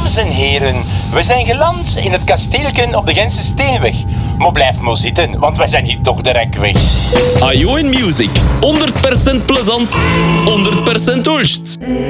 Dames en heren, we zijn geland in het kasteelken op de Gentse Steenweg. Maar blijf maar zitten, want wij zijn hier toch direct weg. Ajo in Music. 100% plezant, 100% ulst.